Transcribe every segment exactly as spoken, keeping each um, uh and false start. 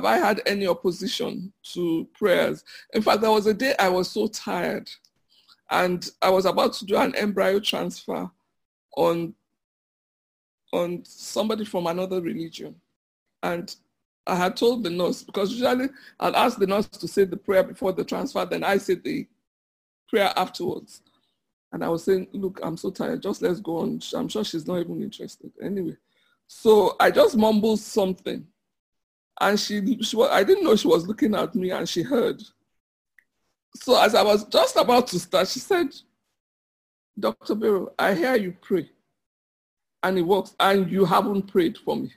I had any opposition to prayers. In fact, there was a day I was so tired and I was about to do an embryo transfer on, on somebody from another religion. And I had told the nurse, because usually I'll ask the nurse to say the prayer before the transfer, then I say the prayer afterwards. And I was saying, look, I'm so tired, just let's go on. I'm sure she's not even interested. Anyway, so I just mumbled something. And she, she was, I didn't know she was looking at me and she heard. So as I was just about to start, she said, Doctor Bero, I hear you pray. And it works, and you haven't prayed for me.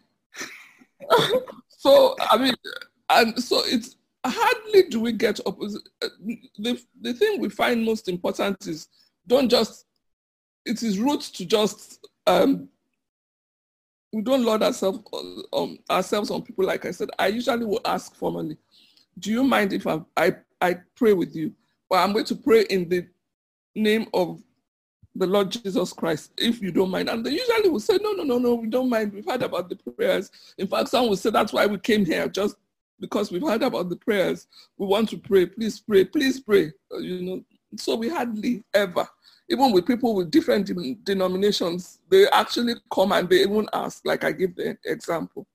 So, I mean, and so it's hardly do we get opposite. The, the thing we find most important is don't just, it is rude to just, um, we don't load ourselves um, ourselves on people. Like I said, I usually will ask formally, do you mind if I, I, I pray with you? But I'm going to pray in the name of the Lord Jesus Christ, if you don't mind. And they usually will say, no, no, no, no, we don't mind. We've heard about the prayers. In fact, some will say that's why we came here, just because we've heard about the prayers. We want to pray. Please pray. Please pray. Uh, you know. So we hardly ever, even with people with different de- denominations, they actually come and they even ask, like I give the example.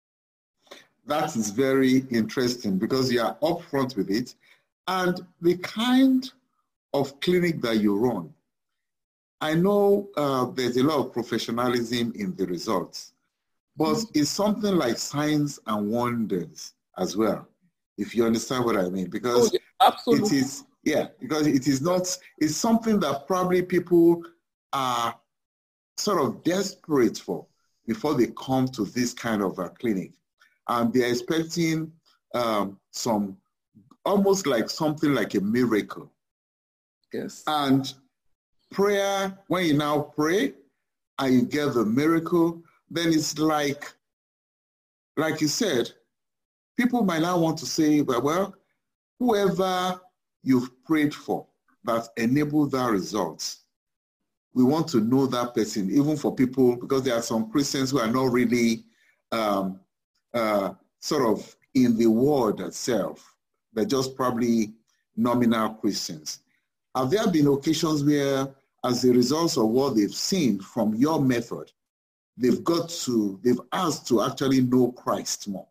That is very interesting because you are upfront with it. And the kind of clinic that you run, I know uh, there's a lot of professionalism in the results, but mm-hmm. it's something like signs and wonders as well, if you understand what I mean. Because oh, yeah, absolutely. it is, yeah, because it is not, it's something that probably people are sort of desperate for before they come to this kind of a clinic. And they're expecting um, some, almost like something like a miracle. Yes. And prayer, when you now pray and you get the miracle, then it's like, like you said, people might now want to say, well, whoever you've prayed for that enabled that result, we want to know that person, even for people, because there are some Christians who are not really um, uh, sort of in the word itself. They're just probably nominal Christians. Have there been occasions where, as a result of what they've seen from your method, they've got to, they've asked to actually know Christ more?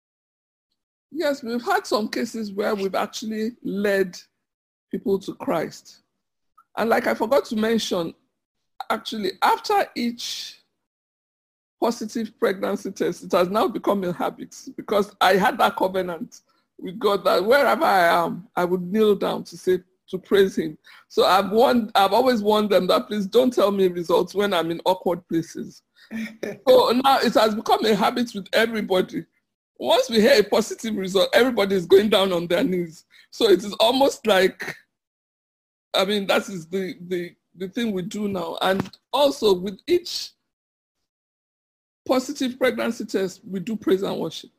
Yes, we've had some cases where we've actually led people to Christ. And like I forgot to mention, actually, after each positive pregnancy test, it has now become a habit because I had that covenant with God that wherever I am, I would kneel down to say, to praise him. So I've warned, I've always warned them that please don't tell me results when I'm in awkward places. So now it has become a habit with everybody. Once we hear a positive result, everybody is going down on their knees. So it is almost like, I mean, that is the, the, the thing we do now. And also with each positive pregnancy test, we do praise and worship.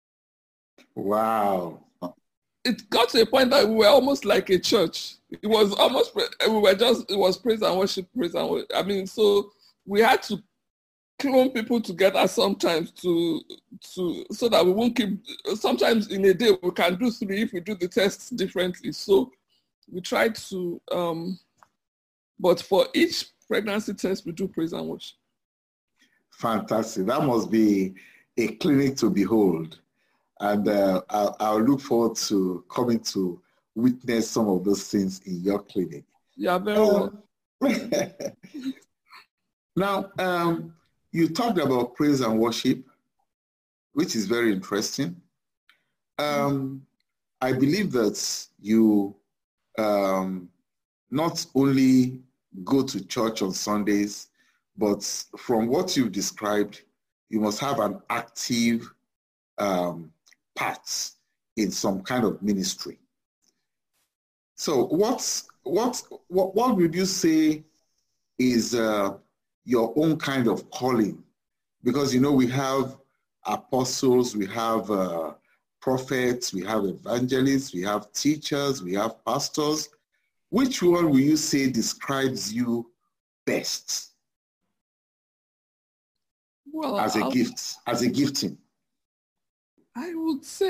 Wow. It got to a point that we were almost like a church. It was almost, we were just, it was praise and worship, praise and worship. I mean, so we had to clone people together sometimes to, to, so that we won't keep, sometimes in a day we can do three if we do the tests differently. So we try to, um, but for each pregnancy test, we do praise and worship. Fantastic. That must be a clinic to behold. And uh, I'll, I'll look forward to coming to witness some of those things in your clinic. Yeah, very well. Uh, now, um, you talked about praise and worship, which is very interesting. Um, I believe that you um, not only go to church on Sundays, but from what you've described, you must have an active um, part in some kind of ministry. So what's, what's, what, what would you say is uh, your own kind of calling? Because, you know, we have apostles, we have uh, prophets, we have evangelists, we have teachers, we have pastors. Which one will you say describes you best? Well, as a I'll, gift, as a gifting? I would say